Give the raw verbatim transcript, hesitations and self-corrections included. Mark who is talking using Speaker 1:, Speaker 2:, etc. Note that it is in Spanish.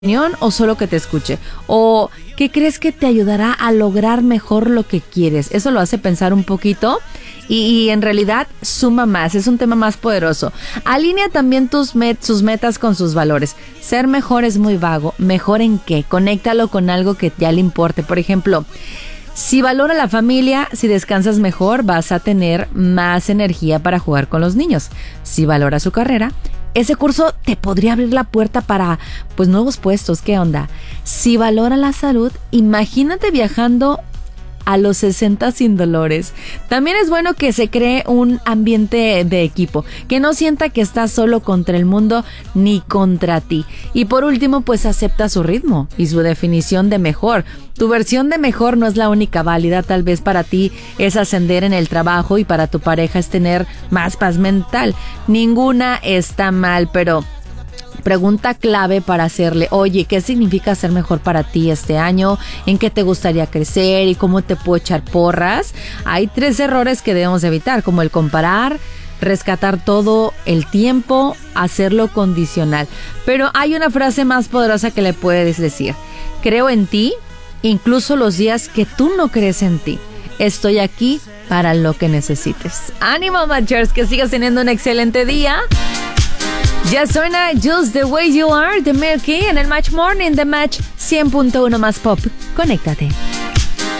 Speaker 1: opinión o solo que te escuche? ¿O qué crees que te ayudará a lograr mejor lo que quieres? Eso lo hace pensar un poquito y, y en realidad suma más, es un tema más poderoso. Alinea también tus met, sus metas con sus valores. Ser mejor es muy vago. ¿Mejor en qué? Conéctalo con algo que ya le importe. Por ejemplo, si valora la familia, si descansas mejor, vas a tener más energía para jugar con los niños. Si valora su carrera, ese curso te podría abrir la puerta para, pues, nuevos puestos. ¿Qué onda? Si valora la salud, imagínate viajando a los sesenta sin dolores. También es bueno que se cree un ambiente de equipo, que no sienta que estás solo contra el mundo ni contra ti. Y por último, pues acepta su ritmo y su definición de mejor. Tu versión de mejor no es la única válida. Tal vez para ti es ascender en el trabajo y para tu pareja es tener más paz mental. Ninguna está mal, pero pregunta clave para hacerle: oye, ¿qué significa ser mejor para ti este año? ¿En qué te gustaría crecer? ¿Y cómo te puedo echar porras? Hay tres errores que debemos evitar, como el comparar, rescatar todo el tiempo, hacerlo condicional. Pero hay una frase más poderosa que le puedes decir: creo en ti, incluso los días que tú no crees en ti. Estoy aquí para lo que necesites. ¡Ánimo, Matchers! Que sigas teniendo un excelente día. Ya suena Just the Way You Are de Milky en el Match Morning de Match cien punto uno más Pop. Conéctate.